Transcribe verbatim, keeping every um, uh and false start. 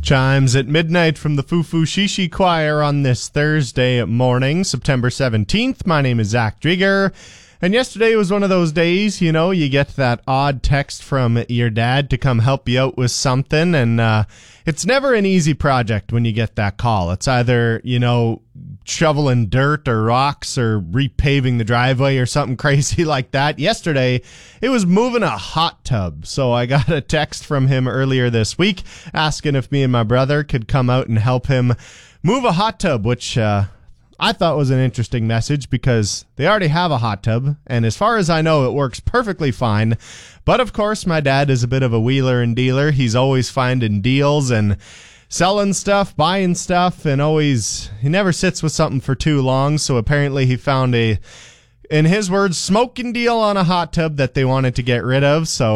Chimes at midnight from the Fufu Shishi Choir on this Thursday morning, September seventeenth. My name is Zach Drieger, and yesterday was one of those days, you know, you get that odd text from your dad to come help you out with something, and uh, it's never an easy project when you get that call. It's either, you know, shoveling dirt or rocks or repaving the driveway or something crazy like that. Yesterday, it was moving a hot tub. So I got a text from him earlier this week asking if me and my brother could come out and help him move a hot tub, which uh, I thought was an interesting message because they already have a hot tub. And as far as I know, it works perfectly fine. But of course, my dad is a bit of a wheeler and dealer. He's always finding deals and selling stuff, buying stuff, and always, he never sits with something for too long. So apparently he found a, in his words, smoking deal on a hot tub that they wanted to get rid of. So